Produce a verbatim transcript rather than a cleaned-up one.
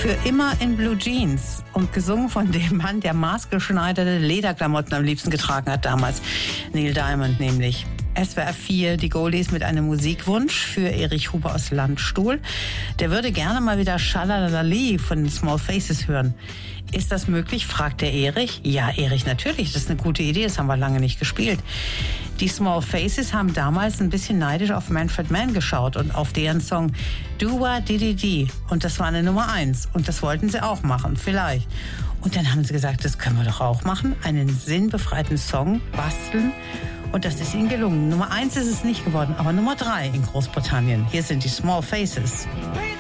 Für immer in Blue Jeans und gesungen von dem Mann, der maßgeschneiderte Lederklamotten am liebsten getragen hat damals, Neil Diamond nämlich. S W R vier, die Goldies mit einem Musikwunsch für Erich Huber aus Landstuhl. Der würde gerne mal wieder Schalalali von den Small Faces hören. Ist das möglich, fragt der Erich. Ja, Erich, natürlich, das ist eine gute Idee, das haben wir lange nicht gespielt. Die Small Faces haben damals ein bisschen neidisch auf Manfred Mann geschaut und auf deren Song Do-Wah-Di-Di-Di. Und das war eine Nummer eins. Und das wollten sie auch machen, vielleicht. Und dann haben sie gesagt, das können wir doch auch machen. Einen sinnbefreiten Song basteln. Und das ist ihnen gelungen. Nummer eins ist es nicht geworden, aber Nummer drei in Großbritannien. Hier sind die Small Faces.